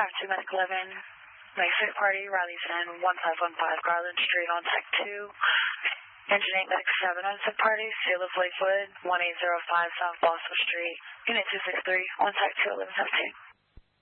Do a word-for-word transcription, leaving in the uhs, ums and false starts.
five two Medic eleven, Medic six Party, Riley's N, one five one five Garland Street on Sec two. Engine eight Medic seven on Sec Party, Seal of Lakewood, one eight zero five South Boswell Street, Unit two six three, on Sec two eleven seventeen.